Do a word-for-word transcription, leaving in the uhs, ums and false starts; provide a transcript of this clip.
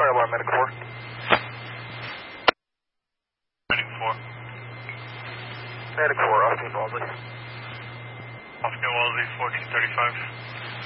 Royal Bar, Medic four. Medic four. Medic four, Austin Walsley. Austin Walsley, fourteen thirty-five.